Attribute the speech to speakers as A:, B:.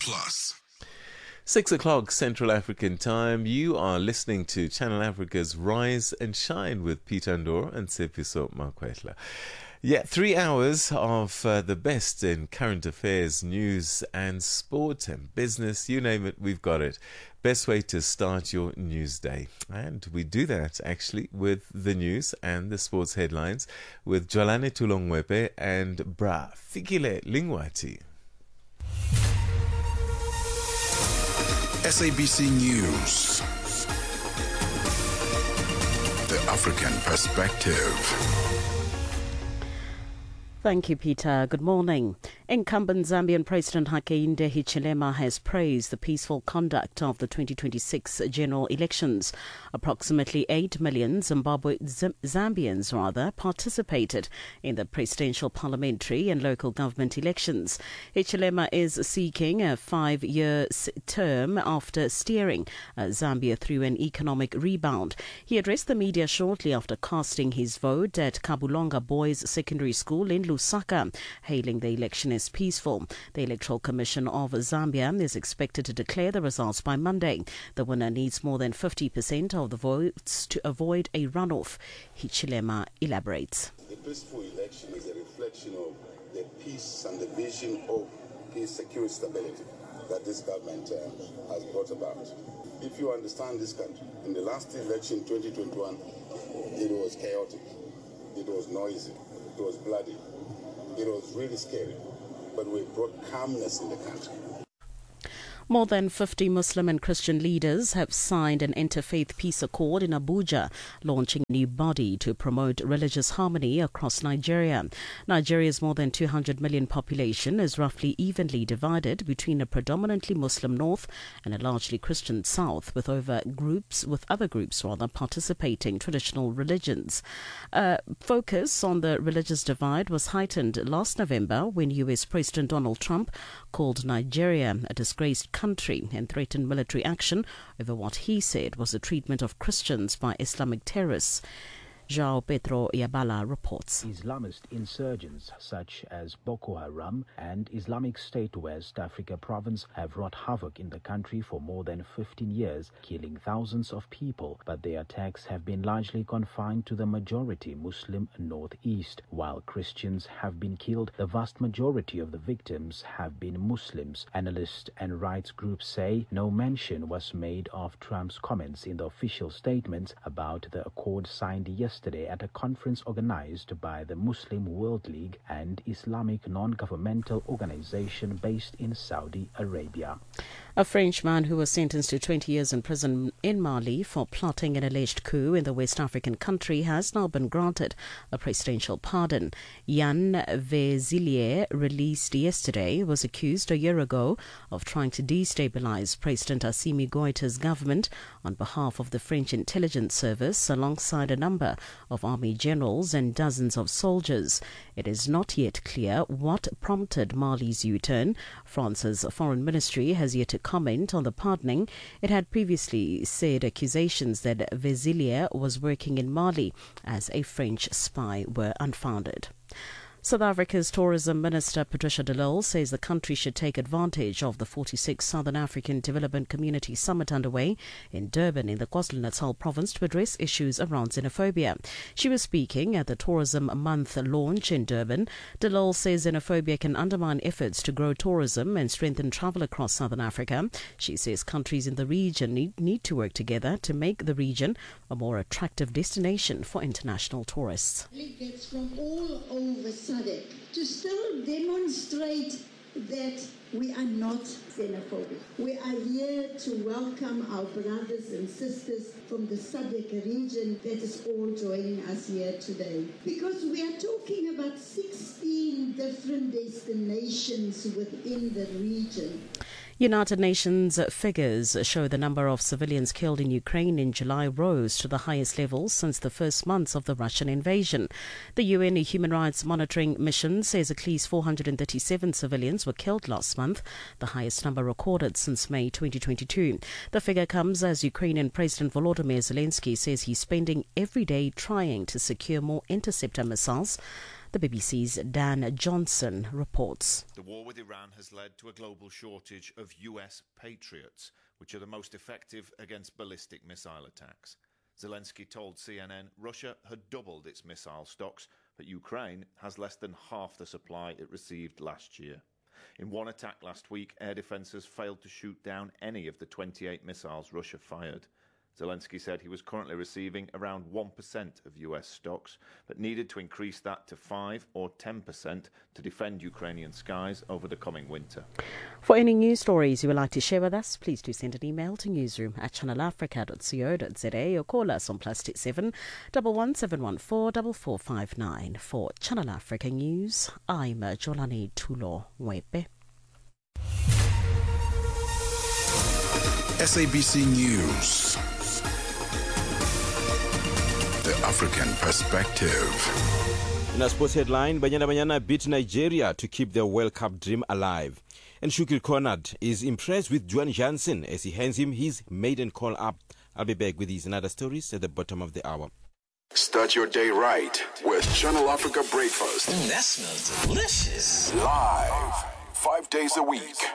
A: Plus.
B: 6 o'clock Central African Time. You are listening to Channel Africa's Rise and Shine with Peter Ndoro and Sepiso Makwetla. Yeah, 3 hours of the best in current affairs, news and sport and business. You name it, we've got it. Best way to start your news day. And we do that actually with the news and the sports headlines with Jolane Tulongwepe and Bra Fikile Lingwati.
A: SABC News. The African Perspective.
C: Thank you, Peter. Good morning. Incumbent Zambian President Hakainde Hichilema has praised the peaceful conduct of the 2026 general elections. Approximately 8 million Zambians participated in the presidential, parliamentary and local government elections. Hichilema is seeking a 5-year term after steering Zambia through an economic rebound. He addressed the media shortly after casting his vote at Kabulonga Boys Secondary School in Lusaka, hailing the election as peaceful. The Electoral Commission of Zambia is expected to declare the results by Monday. The winner needs more than 50% of the votes to avoid a runoff. Hichilema elaborates.
D: The peaceful election is a reflection of the peace and the vision of peace, security, stability that this government has brought about. If you understand this country, in the last election, 2021, it was chaotic, it was noisy, it was bloody. It was really scary, but we brought calmness in the country.
C: More than 50 Muslim and Christian leaders have signed an interfaith peace accord in Abuja, launching a new body to promote religious harmony across Nigeria. Nigeria's more than 200 million population is roughly evenly divided between a predominantly Muslim north and a largely Christian south, with other groups participating traditional religions. Focus on the religious divide was heightened last November when US President Donald Trump called Nigeria a disgraced country and threatened military action over what he said was the treatment of Christians by Islamic terrorists. João Pedro Yabala reports.
E: Islamist insurgents such as Boko Haram and Islamic State West Africa Province have wrought havoc in the country for more than 15 years, killing thousands of people, but their attacks have been largely confined to the majority Muslim Northeast. While Christians have been killed, the vast majority of the victims have been Muslims. Analysts and rights groups say no mention was made of Trump's comments in the official statements about the accord signed yesterday at a conference organized by the Muslim World League, an Islamic non-governmental organization based in Saudi Arabia.
C: A Frenchman who was sentenced to 20 years in prison in Mali for plotting an alleged coup in the West African country has now been granted a presidential pardon. Yann Vezilier, released yesterday, was accused a year ago of trying to destabilize President Assimi Goïta's government on behalf of the French intelligence service alongside a number of army generals and dozens of soldiers. It is not yet clear what prompted Mali's U-turn. France's foreign ministry has yet to comment on the pardoning. It had previously said accusations that Vezilier was working in Mali as a French spy were unfounded. South Africa's Tourism Minister Patricia de Lille says the country should take advantage of the 46th Southern African Development Community Summit underway in Durban in the KwaZulu-Natal province to address issues around xenophobia. She was speaking at the Tourism Month launch in Durban. De Lille says xenophobia can undermine efforts to grow tourism and strengthen travel across Southern Africa. She says countries in the region need to work together to make the region a more attractive destination for international tourists.
F: Delegates from all over to still demonstrate that we are not xenophobic. We are here to welcome our brothers and sisters from the SADC region that is all joining us here today. Because we are talking about 16 different destinations within the region.
C: United Nations figures show the number of civilians killed in Ukraine in July rose to the highest level since the first months of the Russian invasion. The UN Human Rights Monitoring Mission says at least 437 civilians were killed last month, the highest number recorded since May 2022. The figure comes as Ukrainian President Volodymyr Zelensky says he's spending every day trying to secure more interceptor missiles. The BBC's Dan Johnson reports.
G: The war with Iran has led to a global shortage of US Patriots, which are the most effective against ballistic missile attacks. Zelensky told CNN Russia had doubled its missile stocks, but Ukraine has less than half the supply it received last year. In one attack last week, air defences failed to shoot down any of the 28 missiles Russia fired. Zelensky said he was currently receiving around 1% of US stocks, but needed to increase that to 5 or 10% to defend Ukrainian skies over the coming winter.
C: For any news stories you would like to share with us, please do send an email to newsroom@channelafrica.co.za or call us on +27 11 714 4459. For Channel Africa News, I'm Jolani Tulo Wepe.
A: SABC News. The African Perspective.
H: In a sports headline, Banyana Banyana beat Nigeria to keep their World Cup dream alive. And Shukri Conrad is impressed with Juan Jansen as he hands him his maiden call up. I'll be back with these and other stories at the bottom of the hour.
A: Start your day right with Channel Africa Breakfast.
I: That smells delicious.
A: Live, 5 days a week.